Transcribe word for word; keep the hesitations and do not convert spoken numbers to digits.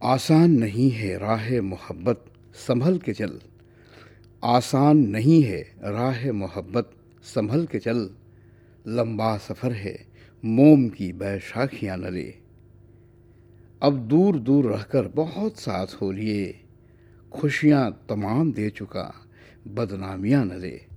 आसान नहीं है राह मोहब्बत संभल के चल। आसान नहीं है राह मोहब्बत संभल के चल। लंबा सफ़र है मोम की बैशाखियाँ न ले। अब दूर दूर रहकर बहुत साथ हो लिए। खुशियाँ तमाम दे चुका बदनामियाँ न ले।